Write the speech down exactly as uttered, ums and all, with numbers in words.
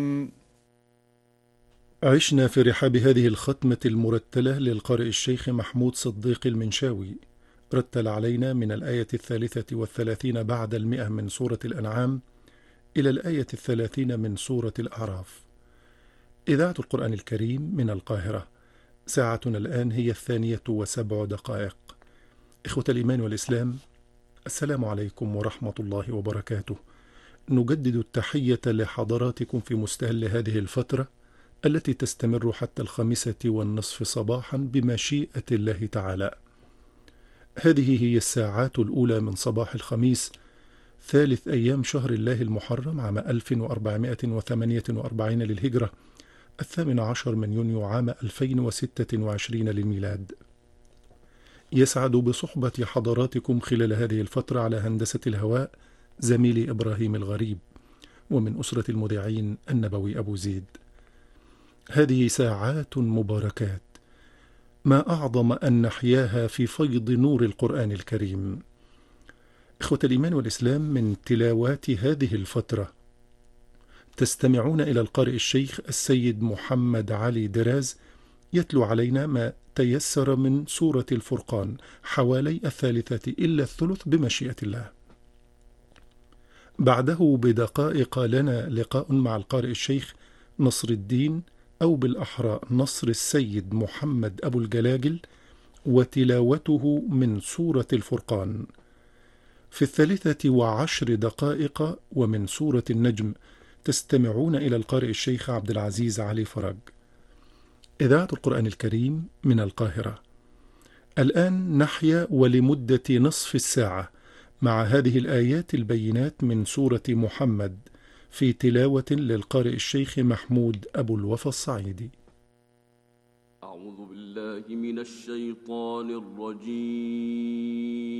عشنا في رحاب هذه الختمة المرتلة للقارئ الشيخ محمود صديق المنشاوي. رتل علينا من الآية الثالثة والثلاثين بعد المئة من سورة الأنعام إلى الآية الثلاثين من سورة الأعراف. إذاعة القرآن الكريم من القاهرة. ساعتنا الآن هي الثانية وسبع دقائق. إخوة الإيمان والإسلام، السلام عليكم ورحمة الله وبركاته. نجدد التحية لحضراتكم في مستهل هذه الفترة التي تستمر حتى الخامسة والنصف صباحا بمشيئة الله تعالى. هذه هي الساعات الأولى من صباح الخميس ثالث أيام شهر الله المحرم عام ألف وأربعمائة وثمانية وأربعين للهجرة، الثامن عشر من يونيو عام ألفين وستة وعشرين للميلاد. يسعد بصحبة حضراتكم خلال هذه الفترة على هندسة الهواء زميلي إبراهيم الغريب، ومن أسرة المذيعين النبوي أبو زيد. هذه ساعات مباركات، ما أعظم أن نحياها في فيض نور القرآن الكريم. إخوة الإيمان والإسلام، من تلاوات هذه الفترة تستمعون إلى القارئ الشيخ السيد محمد علي دراز يتلو علينا ما تيسر من سورة الفرقان حوالي الثالثة إلا الثلث بمشيئة الله. بعده بدقائق لنا لقاء مع القارئ الشيخ نصر الدين، أو بالأحرى نصر السيد محمد أبو الجلاجل، وتلاوته من سورة الفرقان. في الثالثة وعشر دقائق ومن سورة النجم تستمعون إلى القارئ الشيخ عبد العزيز علي فرج. إذاعة القرآن الكريم من القاهرة. الآن نحيا ولمدة نصف الساعة مع هذه الآيات البينات من سورة محمد في تلاوة للقارئ الشيخ محمود أبو الوفا الصعيدي. أعوذ بالله من الشيطان الرجيم.